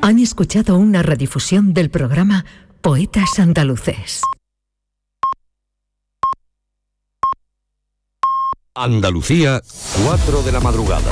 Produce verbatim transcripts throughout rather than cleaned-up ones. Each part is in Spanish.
Han escuchado una redifusión del programa Poetas Andaluces. Andalucía, cuatro de la madrugada.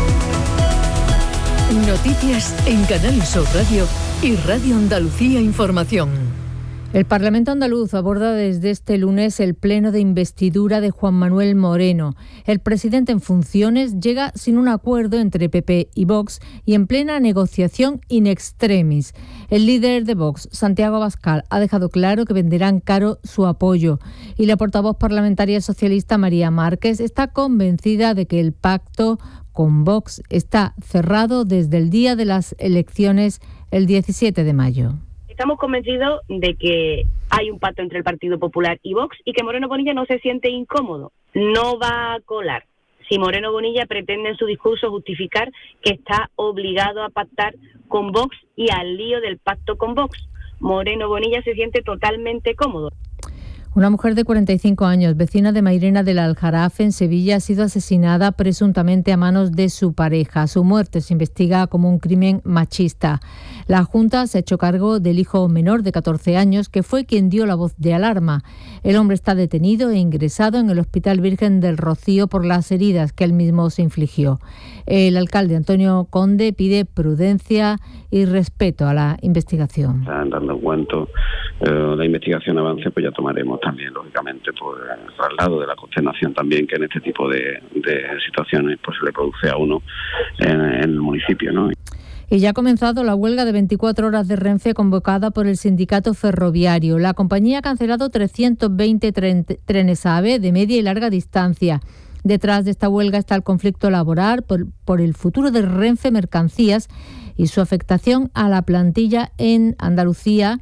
Noticias en Canal Sur Radio y Radio Andalucía Información. El Parlamento andaluz aborda desde este lunes el pleno de investidura de Juan Manuel Moreno. El presidente en funciones llega sin un acuerdo entre P P y Vox y en plena negociación in extremis. El líder de Vox, Santiago Abascal, ha dejado claro que venderán caro su apoyo y la portavoz parlamentaria socialista María Márquez está convencida de que el pacto con Vox está cerrado desde el día de las elecciones, el diecisiete de mayo. Estamos convencidos de que hay un pacto entre el Partido Popular y Vox y que Moreno Bonilla no se siente incómodo, no va a colar. Si Moreno Bonilla pretende en su discurso justificar que está obligado a pactar con Vox y al lío del pacto con Vox, Moreno Bonilla se siente totalmente cómodo. Una mujer de cuarenta y cinco años, vecina de Mairena del Aljarafe, en Sevilla, ha sido asesinada presuntamente a manos de su pareja. Su muerte se investiga como un crimen machista. La Junta se ha hecho cargo del hijo menor de catorce años, que fue quien dio la voz de alarma. El hombre está detenido e ingresado en el Hospital Virgen del Rocío por las heridas que él mismo se infligió. El alcalde Antonio Conde pide prudencia y respeto a la investigación. Están dando cuenta, eh, la investigación avance, pues ya tomaremos también, lógicamente, pues, el traslado de la consternación también que en este tipo de, de situaciones pues se le produce a uno en, en el municipio, ¿no? Y ya ha comenzado la huelga de veinticuatro horas de Renfe convocada por el sindicato ferroviario. La compañía ha cancelado trescientos veinte tren- trenes AVE de media y larga distancia. Detrás de esta huelga está el conflicto laboral por, por el futuro de Renfe Mercancías y su afectación a la plantilla en Andalucía.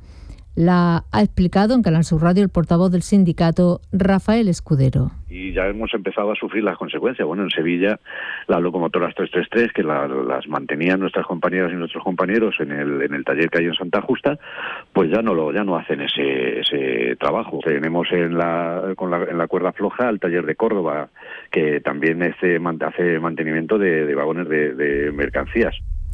La ha explicado en Canal Sur Radio el portavoz del sindicato, Rafael Escudero. Y ya hemos empezado a sufrir las consecuencias. Bueno, en Sevilla, las locomotoras tres tres tres, que la, las mantenían nuestras compañeras y nuestros compañeros en el en el taller que hay en Santa Justa, pues ya no lo ya no hacen ese ese trabajo. Tenemos en la con la, en la cuerda floja el taller de Córdoba, que también hace, hace mantenimiento de, de vagones de, de mercancías.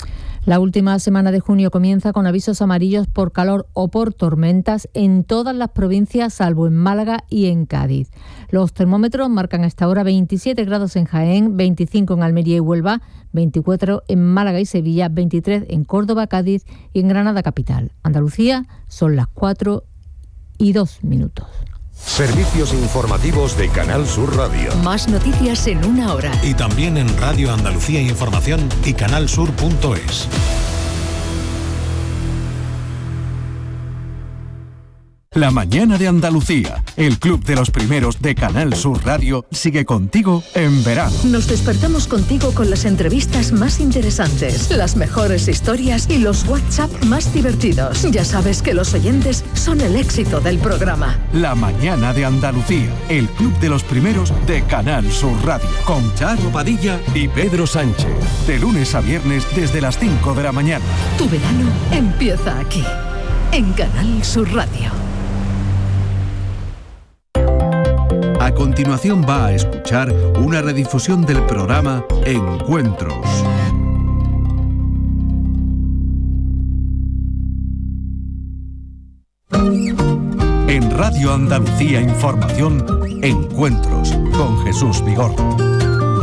La última semana de junio comienza con avisos amarillos por calor o por tormentas en todas las provincias, salvo en Málaga y en Cádiz. Los termómetros marcan a esta hora veintisiete grados en Jaén, veinticinco en Almería y Huelva, veinticuatro en Málaga y Sevilla, veintitrés en Córdoba, Cádiz y en Granada capital. Andalucía son las cuatro y dos minutos. Servicios informativos de Canal Sur Radio. Más noticias en una hora. Y también en Radio Andalucía Información y canalsur punto es. La mañana de Andalucía, el club de los primeros de Canal Sur Radio, sigue contigo en verano. Nos despertamos contigo con las entrevistas más interesantes, las mejores historias y los WhatsApp más divertidos. Ya sabes que los oyentes son el éxito del programa. La mañana de Andalucía, el club de los primeros de Canal Sur Radio, con Charo Padilla y Pedro Sánchez. De lunes a viernes desde las cinco de la mañana. Tu verano empieza aquí, en Canal Sur Radio. A continuación va a escuchar una redifusión del programa Encuentros. En Radio Andalucía Información, Encuentros con Jesús Vigorra.